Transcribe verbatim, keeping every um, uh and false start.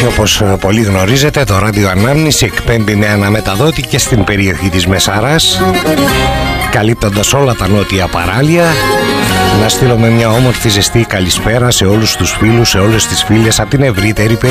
όπως πολύ γνωρίζετε, το Ράδιο Ανάμνηση εκπέμπει με αναμεταδότη και στην περιοχή της Μεσαράς, καλύπτοντας όλα τα νότια παράλια. Να στείλουμε μια όμορφη ζεστή καλησπέρα σε όλους τους φίλους, σε όλες τις φίλες από την ευρύτερη περιοχή.